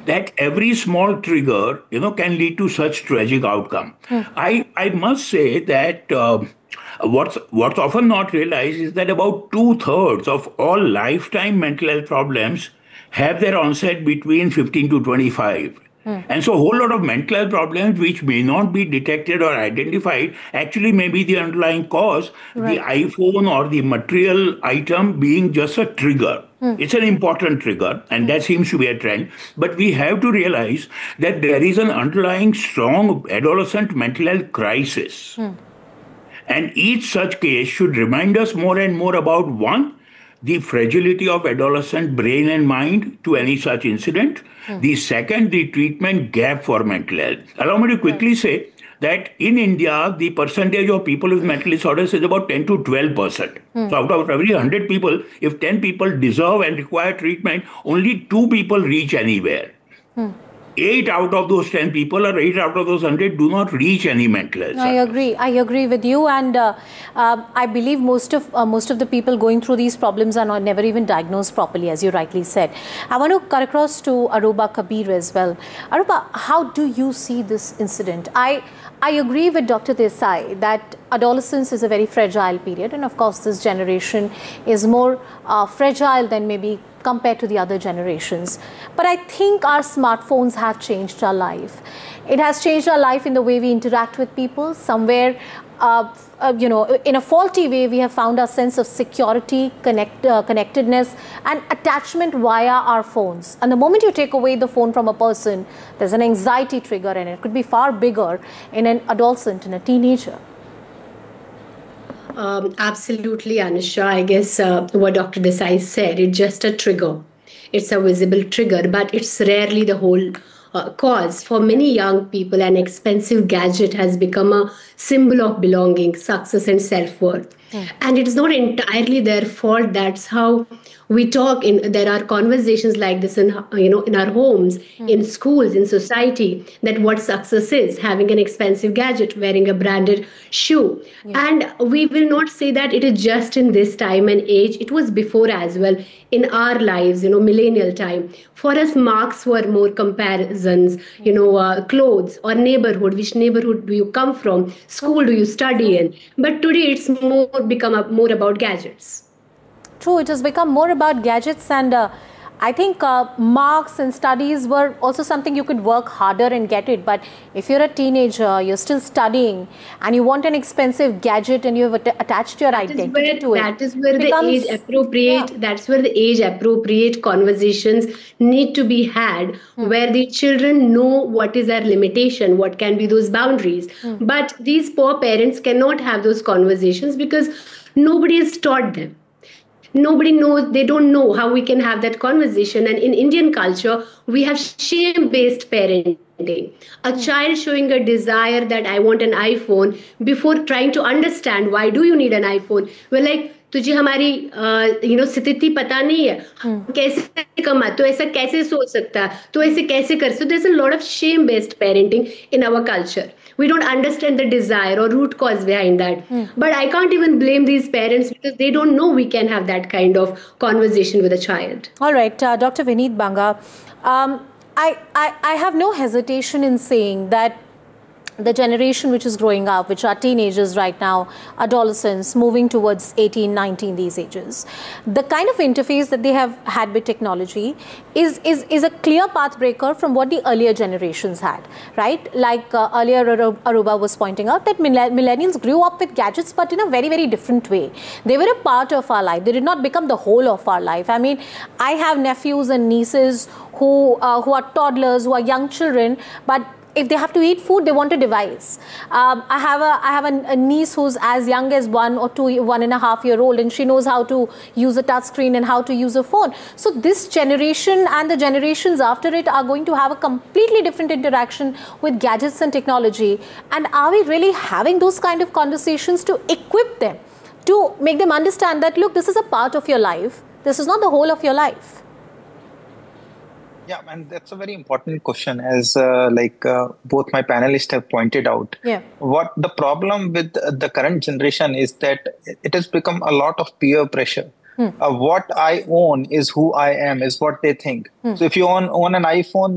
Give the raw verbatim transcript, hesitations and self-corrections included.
that every small trigger, you know, can lead to such tragic outcome. I I must say that uh, what's what's often not realized is that about two thirds of all lifetime mental health problems have their onset between fifteen to twenty-five. And so a whole lot of mental health problems which may not be detected or identified actually may be the underlying cause, the Right. iPhone or the material item being just a trigger. It's an important trigger, and that seems to be a trend. But we have to realize that there is an underlying strong adolescent mental health crisis. And each such case should remind us more and more about one, the fragility of adolescent brain and mind to any such incident. The second, the treatment gap for mental health. Allow me to Right. quickly say that in India, the percentage of people with mental disorders is about ten to twelve percent. So out of every one hundred people, if ten people deserve and require treatment, only two people reach anywhere. Eight out of those ten people or eight out of those one hundred do not reach any mental health I service. agree. I agree with you, and uh, uh, I believe most of uh, most of the people going through these problems are not never even diagnosed properly, as you rightly said. I want to cut across to Aruba Kabir as well. Aruba, how do you see this incident? I I agree with Doctor Desai that adolescence is a very fragile period, and of course, this generation is more uh, fragile than maybe compared to the other generations. But I think our smartphones have changed our life. It has changed our life in the way we interact with people. Somewhere, uh, uh, you know, in a faulty way, we have found our sense of security, connect, uh, connectedness, and attachment via our phones. And the moment you take away the phone from a person, there's an anxiety trigger, and it could be far bigger in an adolescent, in a teenager. Um, absolutely, Anusha. I guess uh, what Doctor Desai said, it's just a trigger. It's a visible trigger, but it's rarely the whole uh, cause. For many young people, an expensive gadget has become a symbol of belonging, success, and self worth. And it's not entirely their fault. That's how we talk. In there are conversations like this in you know in our homes, in schools, in society. That what success is: having an expensive gadget, wearing a branded shoe. And we will not say that it is just in this time and age. It was before as well in our lives. You know, millennial time. For us, marks were more comparisons. You know, uh, clothes or neighborhood. Which neighborhood do you come from? School do you study in? But today, it's more become up more about gadgets. True, it has become more about gadgets, and uh, I think uh, marks and studies were also something you could work harder and get it. But if you're a teenager, you're still studying, and you want an expensive gadget, and you've att attached your That is identity where to it, that is where it the becomes, age appropriate. yeah. That's where the age appropriate conversations need to be had, where the children know what is their limitation, what can be those boundaries. But these poor parents cannot have those conversations because nobody has taught them. Nobody knows, they don't know how we can have that conversation. And in Indian culture, we have shame based parenting. A child showing a desire that I want an iPhone, before trying to understand why do you need an iPhone, we're like, तुझे हमारी you know स्थिति पता नहीं है, कैसे कमा, तो ऐसा कैसे सोच सकता है, तो ऐसे कैसे कर सकते. There's a lot of shame based parenting in our culture. We don't understand the desire or root cause behind that. But I can't even blame these parents because they don't know we can have that kind of conversation with a child. All right, uh, Doctor Vineet Banga, um, I, I, I have no hesitation in saying that the generation which is growing up, which are teenagers right now, adolescents moving towards eighteen, nineteen, these ages, the kind of interface that they have had with technology is, is, is a clear path breaker from what the earlier generations had, right? Like uh, earlier Aruba was pointing out that millennials grew up with gadgets, but in a very, very different way. They were a part of our life. They did not become the whole of our life. I mean, I have nephews and nieces who, uh, who are toddlers, who are young children, but if they have to eat food, they want a device. Um, I have a I have a, a niece who's as young as one or two, one and a half year old, and she knows how to use a touch screen and how to use a phone. So this generation and the generations after it are going to have a completely different interaction with gadgets and technology. And are we really having those kind of conversations to equip them, to make them understand that, look, this is a part of your life. This is not the whole of your life. Yeah, and that's a very important question, as uh, like uh, both my panelists have pointed out. Yeah. What the problem with the current generation is that it has become a lot of peer pressure. Hmm. Uh, what I own is who I am, is what they think. Hmm. So if you own, own an iPhone,